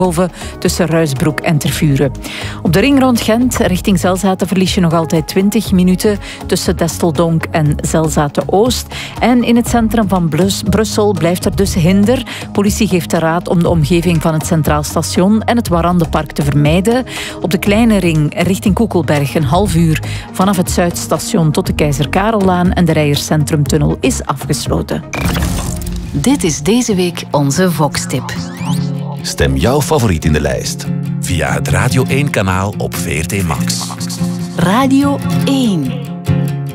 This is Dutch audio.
tussen Ruisbroek en Tervuren. Op de ring rond Gent, richting Zelzaten, verlies je nog altijd 20 minuten tussen Desteldonk en Zelzaten-Oost. En in het centrum van Brussel blijft er dus hinder. Politie geeft de raad om de omgeving van het Centraal Station en het Warandenpark te vermijden. Op de kleine ring richting Koekelberg een half uur vanaf het Zuidstation tot de Keizer Karellaan en de Rijerscentrumtunnel is afgesloten. Dit is deze week onze Vox-tip. Stem jouw favoriet in de lijst via het Radio 1-kanaal op VRT Max. Radio 1.